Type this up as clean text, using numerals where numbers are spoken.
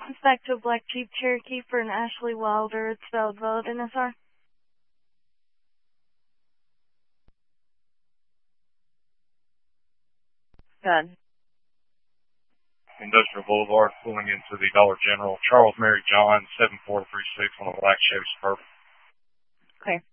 Back to a black Jeep Cherokee for an Ashley Wilder. It's valid NSR. Done. Industrial Boulevard, pulling into the Dollar General. Charles Mary John, 7436 on a black Chevy Suburban. Okay.